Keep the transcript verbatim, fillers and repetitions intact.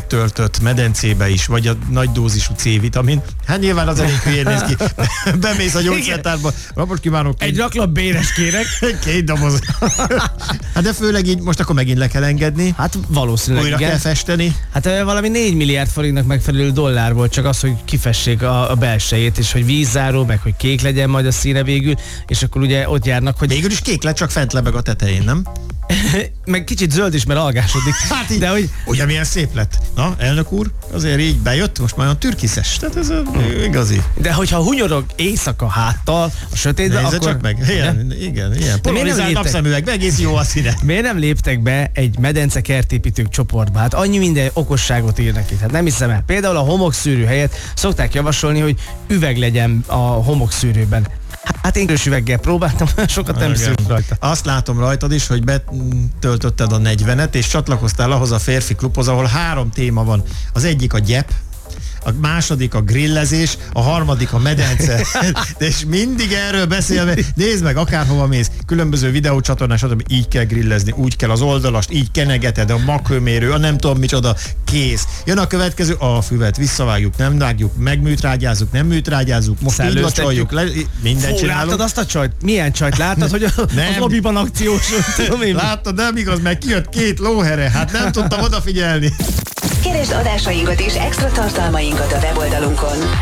töltött medencébe is, vagy a nagy dózisú C-vitamin. Hát nyilván az elég hülyén néz ki. Bemész a gyógyszertárba. Most kívánok. Egy raklap béres kérek. Két doboz. Hát de főleg így most akkor megint le kell engedni. Hát valószínűleg újra igen. kell festeni. Hát valami négy milliárd forintnak megfelelő dollár volt csak az, hogy kifessék a, a belsejét, és hogy vízzáró, meg hogy kék legyen majd a színe végül, és akkor ugye ott járnak, hogy... Végül is kék lett, csak fent lebeg a tetején, nem? Meg kicsit zöld is, mert algásodik. Hát így, de hogy... ugye milyen szép lett. Na, elnök úr, azért így bejött, most már olyan türkiszes, tehát ez a igazi. De hogyha hunyorog éjszaka háttal, a sötétben, nézze akkor... csak meg, igen, igen, igen. Polarizált napszemüveg, egész jó a színe. Miért nem léptek be egy medence kertépítők csoportba? Hát annyi minden okosságot írnak itt. Hát nem hiszem el. Például a homokszűrő helyett szokták javasolni, hogy üveg legyen a homokszűrőben. Hát én kis üveggel próbáltam, sokat nem szűrt rajta. Azt látom rajtad is, hogy betöltötted a negyvenet, és csatlakoztál ahhoz a férfi klubhoz, ahol három téma van. Az egyik a gyep, a második a grillezés, a harmadik a medence. De és mindig erről beszélve, nézd meg, akárhova mész, különböző videócsatornás, stb. Így kell grillezni, úgy kell az oldalast, így kenegeted, a maghőmérő, a nem tudom micsoda, kész. Jön a következő, a füvet visszavágjuk, nem vágjuk, megműtrágyázzuk, nem műtrágyázzuk, most így vacsoljuk le, mindent Fú, csinálunk. Látod azt a csajt? Milyen csajt? Láttad, hogy a, az lobbyban akciós? Láttad, nem igaz, meg kijött két lóhere, hát nem tudtam odafigyelni. Keresd adásainkat és extra tartalmainkat a weboldalunkon.